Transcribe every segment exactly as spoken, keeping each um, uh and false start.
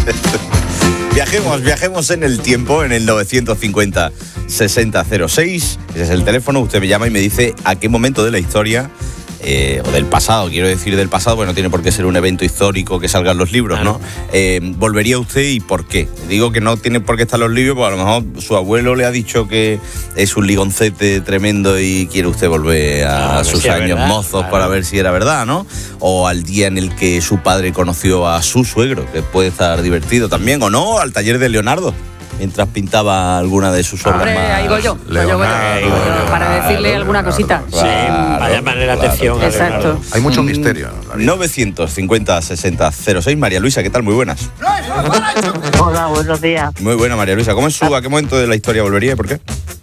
Viajemos, viajemos en el tiempo, en el novecientos cincuenta sesenta cero seis. Ese es el teléfono, usted me llama y me dice a qué momento de la historia, eh, o del pasado, quiero decir del pasado, porque no tiene por qué ser un evento histórico que salgan los libros, claro, ¿no? Eh, ¿Volvería usted y por qué? Digo que no tiene por qué estar los libros, porque a lo mejor su abuelo le ha dicho que es un ligoncete tremendo y quiere usted volver a claro, sus si años verdad, mozos claro, para ver si era verdad, ¿no? O al día en el que su padre conoció a su suegro, que puede estar divertido también, o no, al taller de Leonardo, mientras pintaba alguna de sus obras. Hombre, más... ahí voy yo, voy yo, voy yo, para decirle alguna cosita. Sí, para llamarle la atención. Claro. Exacto. Hay mucho misterio. novecientos cincuenta sesenta cero seis. María Luisa, ¿qué tal? Muy buenas. Hola, buenos días. Muy buena, María Luisa. ¿Cómo es su, a qué momento de la historia volvería y por qué?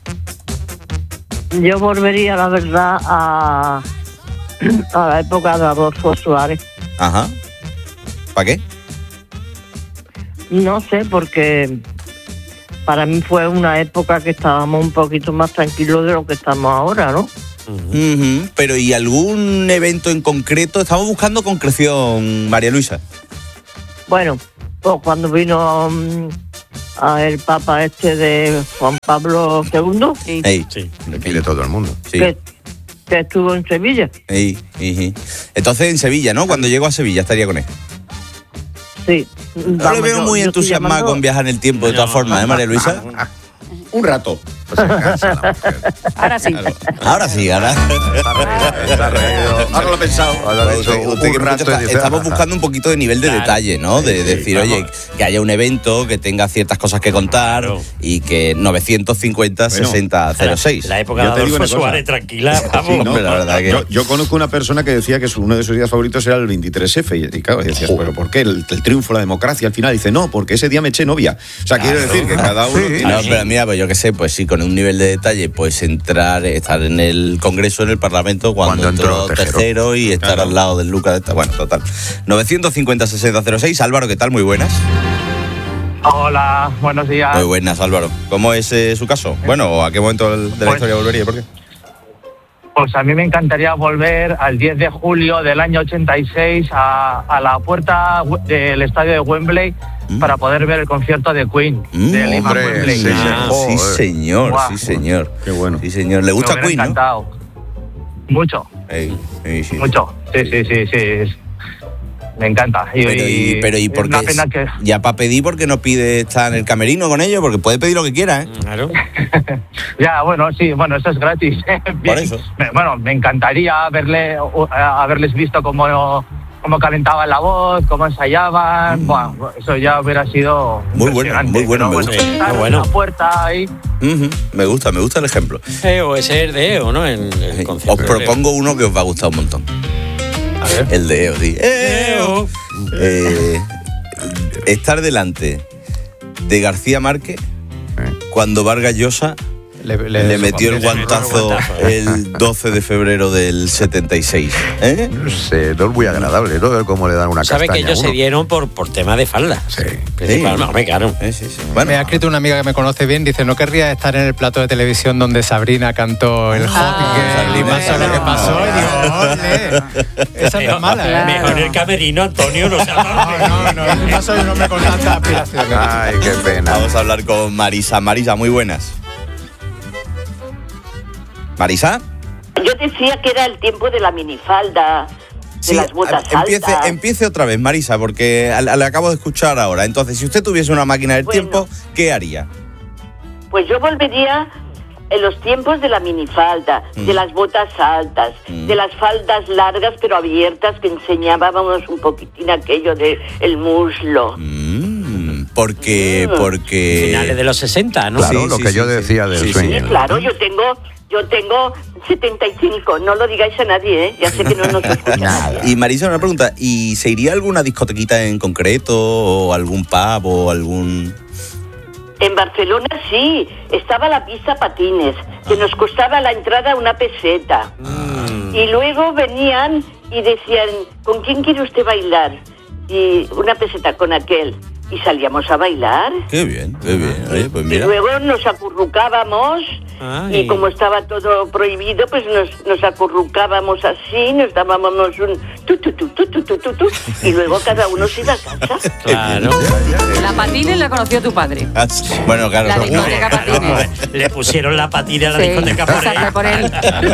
Yo volvería, la verdad, a, a la época de Adolfo Suárez. Ajá. ¿Para qué? No sé, porque para mí fue una época que estábamos un poquito más tranquilos de lo que estamos ahora, ¿no? Uh-huh. Uh-huh. Pero ¿y algún evento en concreto? Estamos buscando concreción, María Luisa. Bueno, pues cuando vino um, a el Papa este de Juan Pablo segundo. Sí. Ey, sí. Aquí de todo el mundo. Sí. Que, que estuvo en Sevilla. Ey, ey. Entonces en Sevilla, ¿no? Cuando llego a Sevilla estaría con él. Sí. No Vamos, le veo yo, muy yo entusiasmado con viajar en el tiempo, de todas formas, ¿eh, María Luisa? Un rato. Pues se cansa la mujer. Ahora sí. Claro. Ahora sí, ahora. Está reído, está reído. Ahora lo he pensado. Ahora lo he hecho usted, usted un que rato está, dice, estamos ajá. buscando un poquito de nivel de claro. detalle, ¿no? De, de sí, decir, vamos. Oye, que haya un evento, que tenga ciertas cosas que contar claro. y que novecientos cincuenta sesenta cero seis. La, la época de Adolfo Suárez, tranquila, vamos. Sí, no, Hombre, la verdad que... yo, yo conozco una persona que decía que uno de sus días favoritos era el veintitrés efe. Y, y claro, y decías, ¿pero por qué? El, el triunfo, la democracia, al final. Dice, no, porque ese día me eché novia. O sea, claro. quiero decir que cada uno... Sí. Tiene... No, pero mira, pues yo qué sé, pues sí, con un nivel de detalle, pues entrar, estar en el Congreso, en el Parlamento, cuando, cuando entró, entró Tejero. Tejero y estar claro. al lado del Lucas de esta. Bueno, total. novecientos cincuenta sesenta cero seis. Álvaro, ¿qué tal? Muy buenas. Hola, buenos días. Muy buenas, Álvaro. ¿Cómo es eh, su caso? Bueno, ¿a qué momento de la pues, historia volvería y por qué? Pues a mí me encantaría volver al diez de julio del año ochenta y seis a, a la puerta del estadio de Wembley mm. para poder ver el concierto de Queen. Mm, de Lima hombre, Wembley. Sí, ah, sí, señor, wow. sí, señor. Qué bueno. Sí, señor. ¿Le gusta me Queen, encantado. ¿No? Mucho. Ey, ey, sí. Mucho. Sí, sí, sí, sí. Me encanta. Y, pero y, pero, ¿y por qué? Que... Ya para pedir, ¿por qué no pide estar en el camerino con ellos? Porque puede pedir lo que quiera, ¿eh? Claro. Ya, bueno, sí, bueno, eso es gratis. Por eso. Bueno, me encantaría haberle, haberles visto cómo, cómo calentaban la voz, cómo ensayaban. Mm. Bueno, eso ya hubiera sido muy bueno, muy bueno, ¿no? me gusta. Bueno, estar bueno. en la puerta ahí. Uh-huh. Me gusta, me gusta el ejemplo. E O, ese es de E O, ¿no? En el concierto. Os propongo uno que os va a gustar un montón. A ver. El de E O, sí. E O. Eh, estar delante de García Márquez cuando Vargas Llosa le, le, le metió el guantazo, guantazo el doce de febrero del setenta y seis. ¿Eh? No sé, no es muy agradable, ¿no? Ver cómo le dan una castaña. ¿Sabe que ellos se dieron por, por tema de falda? Sí. Principalmente, sí. claro. Sí, sí, sí. Bueno, me ha escrito una amiga que me conoce bien, dice, no querría estar en el plato de televisión donde Sabrina cantó el ah, hot y más sobre lo que pasó. Y digo, ole, esa no es mala. Claro. Mejor el camerino, Antonio, no sea No, no, no, no soy un hombre con tantas aspiraciones. Ay, qué pena. Vamos a hablar con Marisa. Marisa, muy buenas. ¿Marisa? Yo decía que era el tiempo de la minifalda, de sí, las botas empiece, altas. Empiece otra vez, Marisa, porque le acabo de escuchar ahora. Entonces, si usted tuviese una máquina del bueno, tiempo, ¿qué haría? Pues yo volvería en los tiempos de la minifalda, mm. de las botas altas, mm. de las faldas largas pero abiertas que enseñábamos un poquitín aquello de el muslo. Mm. Porque, mm. porque... Finales de los sesenta, ¿no? Claro, sí, lo sí, que sí, yo sí, decía sí, del sí, sueño. Sí, claro, yo tengo... Yo tengo setenta y cinco, no lo digáis a nadie, ¿eh? Ya sé que no nos escucha nadie. Y Marisa, una pregunta, ¿y se iría a alguna discotequita en concreto o algún pub o algún...? En Barcelona sí, estaba la pista patines, que nos costaba la entrada una peseta. Mm. Y luego venían y decían, ¿con quién quiere usted bailar? Y una peseta con aquel. Y salíamos a bailar. Qué bien, qué bien. Oye, pues mira. Y luego nos acurrucábamos. Ay. Y como estaba todo prohibido, pues nos, nos acurrucábamos así, nos dábamos un tu tu tu tu tu tu tu, tu y luego cada uno se iba a casa. Claro. La patines la conoció tu padre. Ah, bueno, claro. La seguro. discoteca patines. Le pusieron la patina a la Sí, discoteca por él. exacto, por él.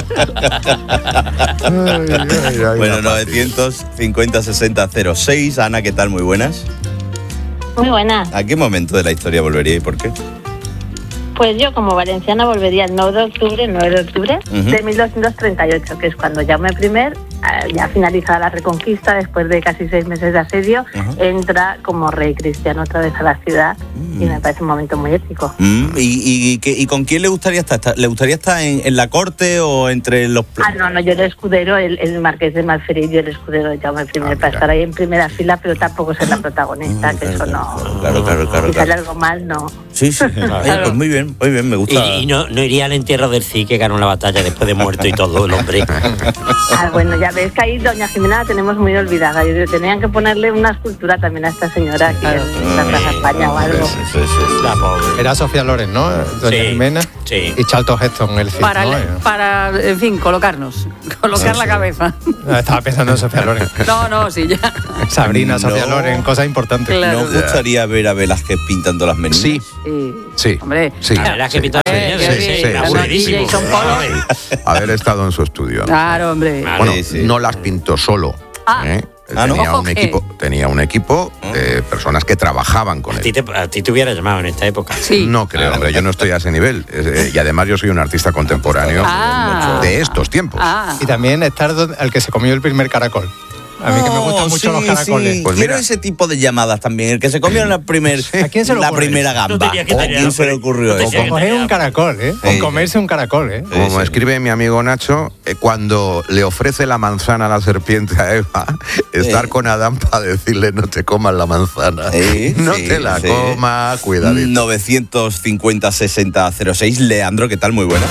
Ay, ay, ay, Bueno, la novecientos cincuenta sesenta cero seis. Ana, ¿qué tal? Muy buenas. Muy buena. ¿A qué momento de la historia volvería y por qué? Pues yo como valenciana volvería el nueve de octubre, el nueve de octubre Ujú. de mil doscientos treinta y ocho, que es cuando Jaume I, ya finalizada la reconquista, después de casi seis meses de asedio, Ajá. entra como rey cristiano otra vez a la ciudad y me parece un momento muy épico. Mm, ¿Y, y, y qué- y con quién le gustaría estar? ¿Está- ¿Le gustaría estar en, en la corte o entre los... pl- Ah, no, no, yo el escudero, el, el marqués de Malferillo, el escudero de Jaume I, Ah, para mira. estar ahí en primera fila, pero tampoco ser la protagonista, que eso no... Claro, claro, claro. Si sale claro. algo mal, no. Sí, sí. Oye, pues muy bien, muy bien, me Y, gusta. y no, no iría al entierro del Cid, que ganó la batalla después de muerto y todo el hombre. Ah, bueno, ya ves que ahí doña Jimena la tenemos muy olvidada. Yo digo, tenían que ponerle una escultura también a esta señora aquí en la Plaza España o algo. Sí, sí, sí. La pobre. Era Sofía Loren, ¿no? Doña Sí, Jimena. sí. Y Charlton Heston, el Cid, Para, ¿no? para, en fin, colocarnos. Colocar la cabeza. Ah, Estaba pensando en Sofía Loren. No, no, sí, ya. Sabrina, Sofía No. Loren, cosas importantes. Claro. ¿No os gustaría ver a Velázquez pintando las meninas? Sí, Sí. sí. Hombre. Sí. La verdad que pintó Eh, señor, qué sí, bien. sí, Ganó buenísimo. D J Son Polo. Haber estado en su estudio. Claro, hombre. Bueno, Sí, sí. no las pintó solo. Ah. ¿eh? Él Ah, ¿no? tenía, Ojo un que- equipo, tenía un equipo de personas que trabajaban con A él. ti, te, a ti te hubiera llamado en esta época. Sí. No creo, hombre, yo no estoy a ese nivel. Eh, Y además yo soy un artista contemporáneo Ah. de estos tiempos. Ah. Y también estar donde- el que se comió el primer caracol. A mí que me gustan Oh, mucho sí, los caracoles. sí. Pues Quiero mira. ese tipo de llamadas también. El que se comió en la, primer, ¿A quién se le la ocurre? primera Tú gamba. tenías que ¿A tener quién se le hambre. ocurrió Tú eso? tenías que Coger un caracol, ¿eh? Sí. O comerse un caracol, ¿eh? Sí, Como sí. escribe mi amigo Nacho, eh, cuando le ofrece la manzana a la serpiente a Eva, estar Sí. con Adán para decirle no te comas la manzana. Sí, no sí, te la sí. comas, cuidadito. novecientos cincuenta sesenta cero seis. Leandro, ¿qué tal? Muy buena.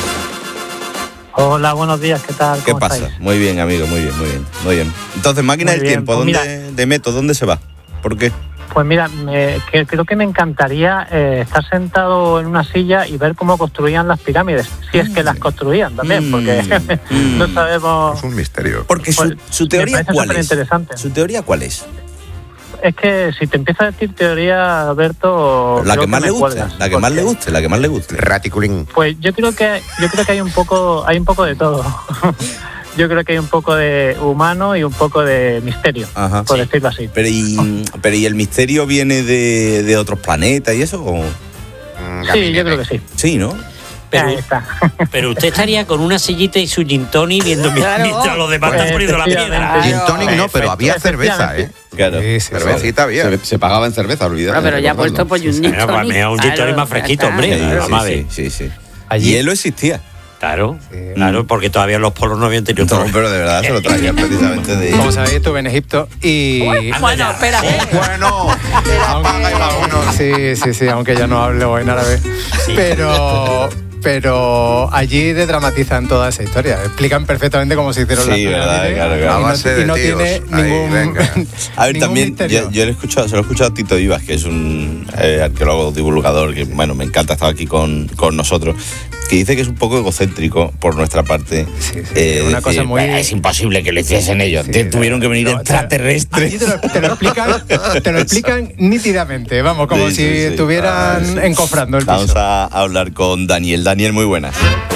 Hola, buenos días, ¿qué tal? ¿Qué ¿Cómo pasa? estáis? Muy bien, amigo, muy bien, muy bien. Muy bien. Entonces, máquina Muy del bien, tiempo, pues ¿dónde, de Meto, ¿dónde se va? ¿Por qué? Pues mira, me- que- creo que me encantaría eh, estar sentado en una silla y ver cómo construían las pirámides, si es que las construían también, porque Mm. no sabemos. Es un misterio. Porque su, Pues, su me teoría, parece ¿cuál es? superinteresante. ¿Su teoría cuál es? Es que si te empiezo a decir teoría, Alberto, La creo que más me le guste, cuelgas, la que más le porque- guste, la que más le guste. Raticulín. Pues yo creo que yo creo que hay un poco hay un poco de todo. Yo creo que hay un poco de humano y un poco de misterio, Ajá. por Sí. decirlo así. Pero y, pero ¿y el misterio viene de, de otros planetas y eso? ¿O? Sí, yo creo que sí. Sí, ¿no? Pero, Ahí está. pero usted estaría con una sillita y su gin tonic viendo mi- Claro. mientras los demás están poniendo la piedra. Efectivamente. Gin tonic no, pero había cerveza, ¿eh? Claro. Sí, sí, Cervecita había. Se, se pagaba en cerveza, olvidad. Bueno, pero ya ha puesto pues un gin Bueno, pues tonic. me da un gin tonic más fresquito, hombre. Sí, Vamos a sí, ver. sí, sí, sí. Allí- Y él lo existía. Claro, Sí. claro, porque todavía los polos no habían tenido No, todo. pero de verdad se lo traía precisamente de... Como sabéis, estuve en Egipto y... Bueno, espérate. Bueno, apaga y vámonos. Sí, sí, sí, aunque ya no hablo en árabe. Pero, pero allí desdramatizan toda esa historia. Explican perfectamente cómo se hicieron Sí, las verdad, pirámides. claro, claro. Y no- A base de y no tíos. tiene Ahí, ningún, venga. A ver, ningún también misterio. yo, yo lo he escuchado, se lo he escuchado a Tito Vivas, que es un eh, arqueólogo divulgador que, bueno, me encanta, estar aquí con, con nosotros, que dice que es un poco egocéntrico por nuestra parte. Sí, sí, eh, una decir, cosa muy- "Bah, es imposible que lo hiciesen ellos. Sí, Te- tuvieron que venir no, extraterrestres. Allí te lo, te lo explican, te lo explican nítidamente, vamos, como Sí, si sí, sí. estuvieran Ah, sí. encofrando el Vamos piso. a hablar con Daniel. Daniel, muy buenas.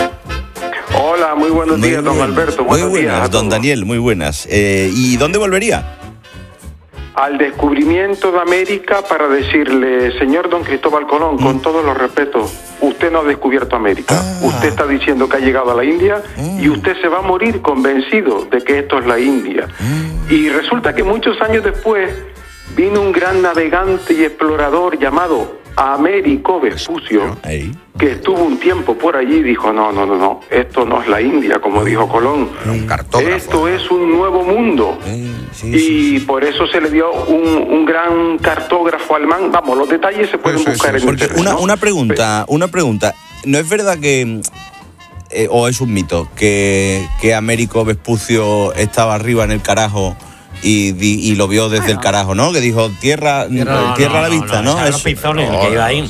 Hola, muy buenos Muy días, don buenas. Alberto. Muy Buenos días buenas, a don todos. Daniel, muy buenas. Eh, ¿Y dónde volvería? Al descubrimiento de América para decirle, señor don Cristóbal Colón, con todos los respetos, usted no ha descubierto América. Ah. Usted está diciendo que ha llegado a la India Mm. y usted se va a morir convencido de que esto es la India. Mm. Y resulta que muchos años después vino un gran navegante y explorador llamado Américo Vespucio, Ahí. que estuvo un tiempo por allí y dijo, no, no, no, no, esto no es la India, como dijo Colón. Era un cartógrafo. Esto es un nuevo mundo. Eh, sí, Y sí, sí. por eso se le dio un, un gran cartógrafo alemán. Vamos, los detalles se pueden Sí, sí, buscar sí, en Porque internet. una, ¿no? una pregunta, una pregunta. ¿No es verdad que, eh, o es un mito, que, que Américo Vespucio estaba arriba en el carajo y, di- y lo vio desde el carajo, ¿no? Que dijo tierra, tierra, Tierra- a la no, vista, no, ¿no? eran los Eso- pizones, el que iba ahí.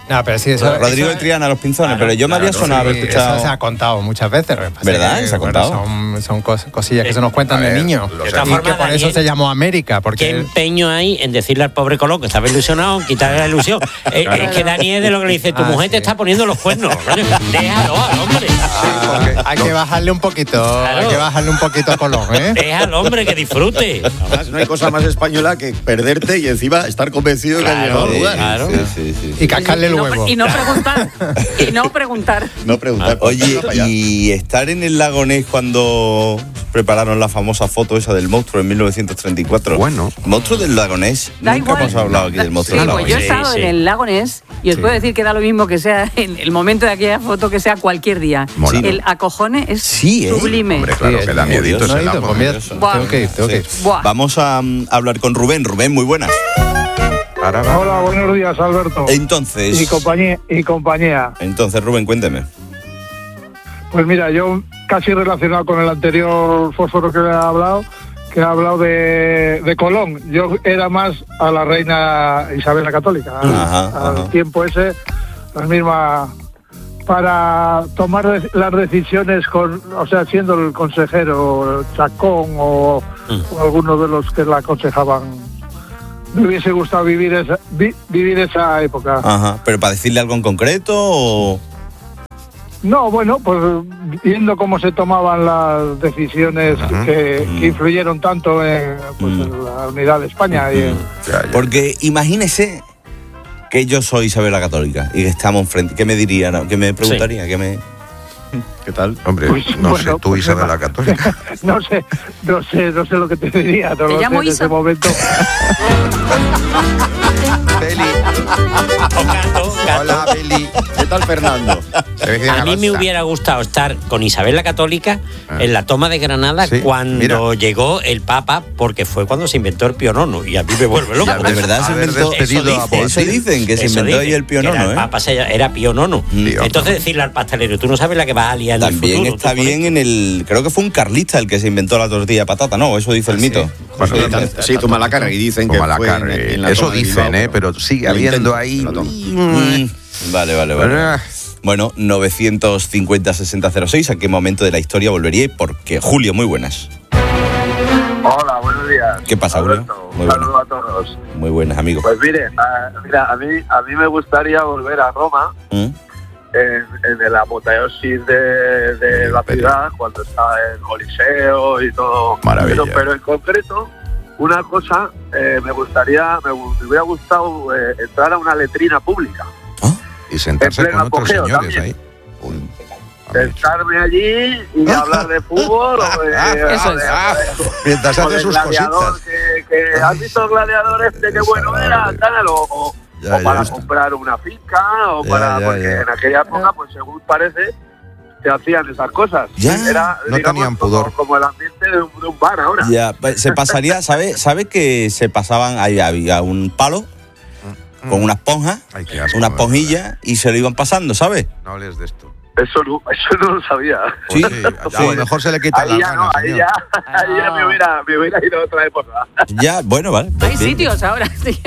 No, pero sí, eso, Rodrigo eso, de Triana, Los Pinzones, claro, pero yo me había claro, sonado sí, haber escuchado. Eso se ha contado muchas veces. ¿Verdad? Que, ¿Se ha bueno, contado? Son, son cos, cosillas que se nos cuentan ver, de niños. lo Y sé. que por eso se llamó América. Porque ¿Qué empeño hay en decirle al pobre Colón que estaba ilusionado, quitarle la ilusión? Eh, Claro. Es que Dani es de lo que le dice, tu Ah, mujer sí. te está poniendo los cuernos. Coño, déjalo al hombre. Ah, hay que bajarle un poquito, Claro. hay que bajarle un poquito a Colón, ¿eh? Deja al hombre que disfrute. Además, no hay cosa más española que perderte y encima estar convencido de que has Claro, llegado al lugar. claro. Sí, sí, sí. Y cascarle el Y no- huevo. Y no preguntar. Y no preguntar. No preguntar. Oye, y estar en el lago Ness cuando prepararon la famosa foto esa del monstruo en mil novecientos treinta y cuatro. Bueno. Monstruo del lago Ness. Da Nunca igual. hemos hablado aquí del monstruo Sí, del lago pues yo he Ness. estado Sí, en sí. el lago Ness y os Sí. puedo decir que da lo mismo que sea en el momento de aquella foto que sea cualquier día. Mola. El acojone es Sí, ¿eh? sublime. Hombre, claro, Sí, que da es miedito curioso. No ese he ido, lago. pues mira, curioso. Buah. tengo que ir, tengo que ir. Sí. Buah. Vamos a um, hablar con Rubén. Rubén, muy buenas. Ahora va. Hola, buenos días, Alberto. Entonces, Y compañía, y compañía. entonces Rubén, cuénteme. Pues mira, yo casi relacionado con el anterior fósforo que he hablado, que ha hablado de, de Colón. Yo era más a la reina Isabel la Católica, al, Ajá, al ajá. tiempo ese, la misma, para tomar de- las decisiones, con, o sea, siendo el consejero Chacón o, o alguno de los que la aconsejaban. Me hubiese gustado vivir esa, vi- vivir esa época. Ajá. ¿Pero para decirle algo en concreto o...? No, bueno, pues viendo cómo se tomaban las decisiones Ajá. que, que influyeron tanto en, pues, Mm. en la unidad de España y en, Ya, ya. Porque imagínese que yo soy Isabel la Católica y que estamos enfrente. ¿Qué me diría? No? ¿Qué me preguntaría? ¿Qué me...? ¿Qué tal? Hombre, Pues, no bueno, sé, tú pues, Isabel nada. la Católica. no sé, no sé, no sé lo que te diría, no Te lo sé llamo en Isa. ese momento. Beli. O Gato, Gato. Hola, Beli. ¿Qué tal, Fernando? Se ve que A mí me avanza. hubiera gustado estar con Isabel la Católica Ah. en la toma de Granada Sí, cuando mira. llegó el Papa, porque fue cuando se inventó el pionono y a mí me vuelve loco. Ya ¿De verdad se haber inventó? despedido Eso a dice, Eso Boabdil. dicen, que se Eso inventó dice, ahí el que era pionono, el ¿eh? Papa se- era pionono. Pionono. Entonces decirle al pastelero, tú no sabes la que vas a liar en el También futuro, está tú bien en el... Creo que fue un carlista el que se inventó la tortilla de patata, ¿no? Eso dice el mito. Bueno, Eso tal- dice. Sí, toma la cara y dicen que Toma la fue cara. en- en la Eso toma de dicen, Bilbao, ¿eh? Pero sigue lo habiendo intento, ahí... la toma. Mm, Vale, vale, vale. Ah. Bueno, novecientos cincuenta sesenta cero seis, ¿a qué momento de la historia volvería y por qué? Julio, muy buenas. Hola, buenos días. ¿Qué pasa, Julio? Alberto, Muy un saludo buenas. a todos. Muy buenas, amigo. Pues mire, a, mira, a mí, a mí me gustaría volver a Roma ¿Mm? en, en el apoteosis de, de la ciudad, cuando estaba el Coliseo y todo. Maravilla. Pero, pero en concreto, una cosa, eh, me gustaría, me, gu- me hubiera gustado eh, entrar a una letrina pública. Y sentarse En pleno con otros apogeo señores también. ahí. Uy, a ver. Sentarme allí y hablar de fútbol o de, Eso o de- es. Ah, mientras o hace del sus gladiador, cositas. que, que has visto el gladiador este, qué bueno era, tal, o, o- Ya, o ya para está. comprar una finca, o Ya, para, ya, porque ya. en aquella época, pues según parece, se hacían esas cosas. Ya, Era, no digamos, tenían como- pudor. Como, el ambiente de un, de un bar ahora. Ya, pues, se pasaría, ¿sabe, ¿sabe que se pasaban, ahí había un palo con una esponja, Ay, qué asco, una de esponjilla y se lo iban pasando, ¿sabes? No hables de esto. Eso no, eso no lo sabía. Sí. Sí, a lo mejor se le quitan Ahí las ya no, ganas, ahí señor. ya, ahí ya me hubiera, me hubiera ido a otra época. Ya, bueno, vale. pues Hay bien. sitios ahora. Sí.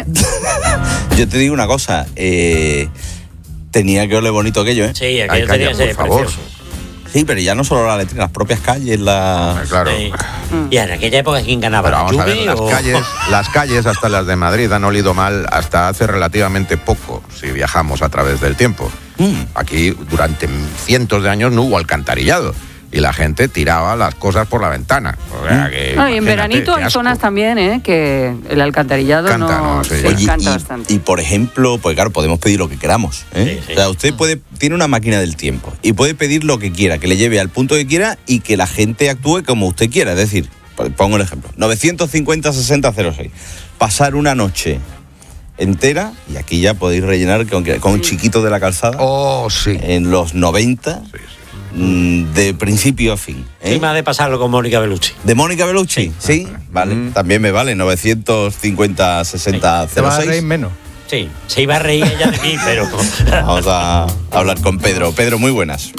Yo te digo una cosa, eh, tenía que oler bonito aquello, ¿eh? Sí, Ay, aquello calla, tenía que ser por favor. precioso. Sí, pero ya no solo la letrina, las propias calles, la... Ah, Claro. Sí. Y en aquella época, ¿quién ganaba? Pero vamos a ver, ¿Juve las o- calles, las calles, hasta las de Madrid, han olido mal hasta hace relativamente poco, si viajamos a través del tiempo. Mm. Aquí, durante cientos de años, no hubo alcantarillado. Y la gente tiraba las cosas por la ventana. O sea, que, No, y en imagínate, veranito qué hay asco. zonas también, ¿eh? Que el alcantarillado Canta, no, ¿no? Sí, se ya. Oye, canta y, bastante. y, por ejemplo, pues claro, podemos pedir lo que queramos. ¿eh? Sí, sí. O sea, usted puede tiene una máquina del tiempo y puede pedir lo que quiera, que le lleve al punto que quiera y que la gente actúe como usted quiera. Es decir, pongo el ejemplo, novecientos cincuenta sesenta cero seis. Pasar una noche entera, y aquí ya podéis rellenar con, con un chiquito de la calzada, Oh, sí. en los noventa, mm, de principio a fin. ¿eh? Sí, más de pasarlo con Mónica Bellucci. ¿De Mónica Bellucci? Sí, vale, Mm. también me vale, novecientos cincuenta sesenta Te cero vas a reír seis. menos. Sí, se iba a reír ella de mí, pero... Vamos a hablar con Pedro. Pedro, muy buenas.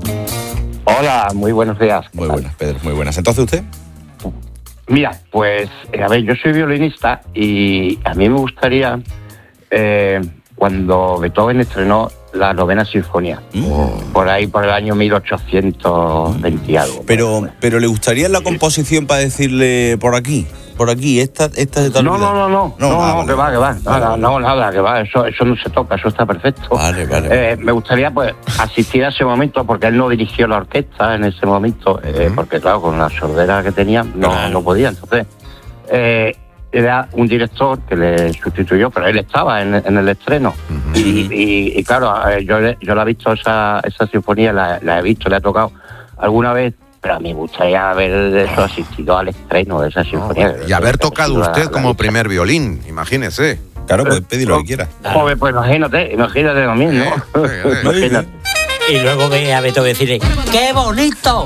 Hola, muy buenos días. Muy buenas, Pedro, muy buenas. ¿Entonces usted? Mira, pues, eh, a ver, yo soy violinista y a mí me gustaría eh, cuando Beethoven estrenó la novena sinfonía, mm. por ahí por el año mil ochocientos veinte y algo. Pero, pero ¿le gustaría la composición para decirle por aquí? Por aquí, esta, esta de tal No, no, no, no, no, no, ah, no vale. que va, que va, nada, no, nada, que va, eso, eso no se toca, eso está perfecto. Vale, vale. Eh, me gustaría, pues, asistir a ese momento, porque él no dirigió la orquesta en ese momento, eh, uh-huh. porque, claro, con la sordera que tenía, no, claro. no podía, entonces, eh, era un director que le sustituyó, pero él estaba en, en el estreno, uh-huh. y, y, y, claro, yo, yo la he visto, esa, esa sinfonía, la, la he visto, la he tocado alguna vez, pero a mí me gustaría haber eso, asistido al estreno de esa sinfonía. No, y haber tocado usted como la primer violín, imagínese. Claro, pues pedir lo que quiera. Joder, pues imagínate, imagínate lo mismo. Eh, eh, imagínate. Y luego ve a Beethoven decirle, ¡qué bonito!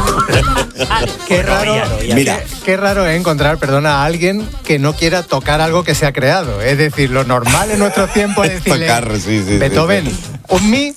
Qué raro, Mira. Qué, qué raro es encontrar, perdona, a alguien que no quiera tocar algo que se ha creado. Es decir, lo normal en nuestros tiempos es decirle, tocar, sí, sí, Beethoven, sí, sí. un mi. ¿De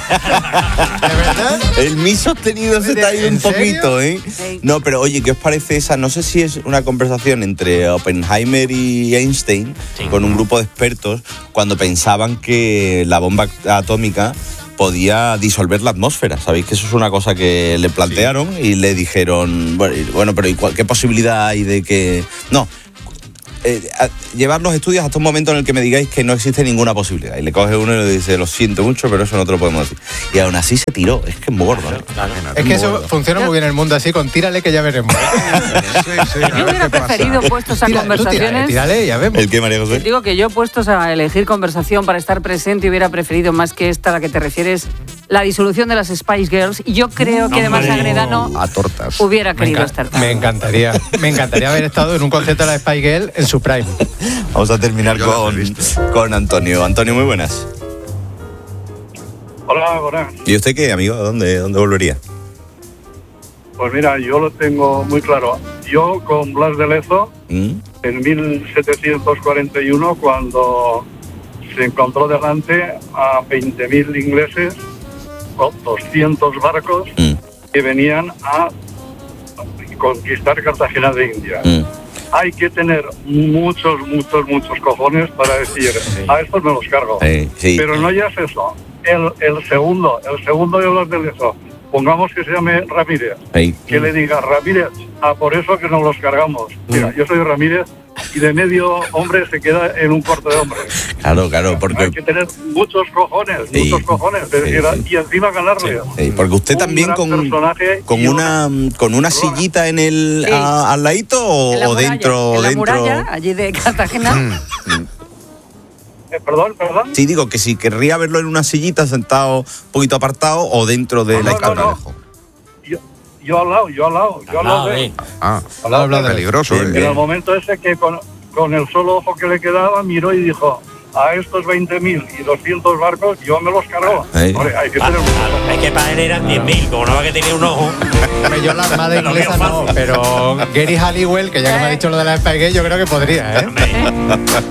verdad? El mi sostenido se te ha ido un poquito, ¿eh? Sí. No, pero oye, ¿qué os parece esa? No sé si es una conversación entre Oppenheimer y Einstein, sí. con un grupo de expertos, cuando pensaban que la bomba atómica podía disolver la atmósfera. Sabéis que eso es una cosa que le plantearon sí. y le dijeron, bueno, bueno pero ¿y cuál, qué posibilidad hay de que...? No, eh, llevar los estudios hasta un momento en el que me digáis que no existe ninguna posibilidad. Y le coge uno y le dice, lo siento mucho, pero eso no te lo podemos decir. Y aún así se tiró. Es que es muy gordo, ¿no? Claro, es que eso gordo. Funciona muy bien en el mundo así, con tírale que ya veremos. Sí, sí, yo hubiera preferido puestos a Tira, conversaciones... Tírale, tírale, ya vemos. ¿El qué, María José? Digo que yo puestos a elegir conversación para estar presente hubiera preferido más que esta a la que te refieres, la disolución de las Spice Girls. Y yo creo no, que además Agredano a tortas. hubiera querido me estar también. Me encantaría. Me encantaría haber estado en un concierto de la Spice Girl en su prime. Vamos a terminar con, con Antonio. Antonio, muy buenas. Hola, buenas. ¿Y usted qué, amigo? ¿A dónde, dónde volvería? Pues mira, yo lo tengo muy claro. Yo con Blas de Lezo, ¿Mm? en mil setecientos cuarenta y uno, cuando se encontró delante a veinte mil ingleses con doscientos barcos ¿Mm? que venían a conquistar Cartagena de India. ¿Mm? Hay que tener muchos, muchos, muchos cojones para decir, sí. a estos me los cargo. Sí, sí. Pero no ya es eso. El, el segundo, el segundo de Blas de Lezo, pongamos que se llame Ramírez, sí. que le diga, Ramírez, a por eso que nos los cargamos. Mira, yo soy Ramírez y de medio hombre se queda en un cuarto de hombre. Claro, claro, porque... Hay que tener muchos cojones, sí. muchos cojones, sí, sí. y encima ganarle. Sí, sí. Porque usted un también con, con una, una con una sillita en el sí. a, al ladito o, en la o muralla, dentro... en la dentro... muralla, allí de Cartagena. Eh, perdón, perdón. Sí, digo que si querría verlo en una sillita sentado un poquito apartado o dentro de no, la no, historia. No, no. Yo, yo al lado, yo al lado, yo al lado de... Ah, al lado de peligroso. En el momento ese que con, con el solo ojo que le quedaba miró y dijo, a estos veinte mil y doscientos barcos yo me los cargo. Hey. Hombre, hay que ah, tener... Ah, es que para él eran diez mil, como no va que tenía un ojo. Yo la armada inglesa no, pero Gary Halliwell, que ya que me ha dicho lo de la Spice Girl, yo creo que podría, ¿eh?